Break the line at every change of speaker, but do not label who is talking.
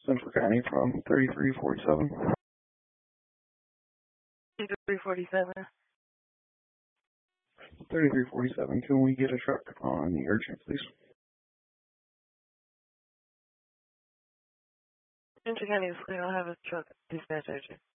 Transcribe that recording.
Central County from 3347.
3347.
3347, can we get a truck on the urgent, please?
Central County is clear. I'll have a truck dispatch urgent.